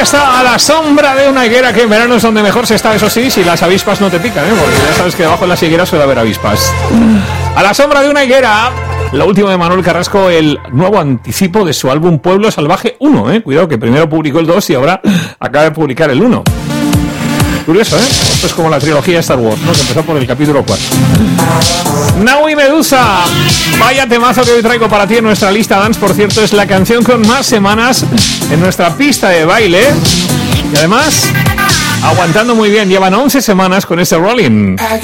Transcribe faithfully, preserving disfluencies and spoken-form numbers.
está, A la sombra de una higuera, que en verano es donde mejor se está, eso sí, si las avispas no te pican, ¿eh? Porque ya sabes que debajo de las higueras suele haber avispas. A la sombra de una higuera, lo último de Manuel Carrasco, el nuevo anticipo de su álbum Pueblo Salvaje uno, ¿eh? Cuidado, que primero publicó el dos y ahora acaba de publicar el uno. Curioso, ¿eh? Esto es como la trilogía de Star Wars, ¿no? Que empezó por el capítulo cuatro. Naui Medusa, vaya temazo que hoy traigo para ti en nuestra lista dance. Por cierto, es la canción con más semanas en nuestra pista de baile. Y además, aguantando muy bien, llevan once semanas con este Rolling.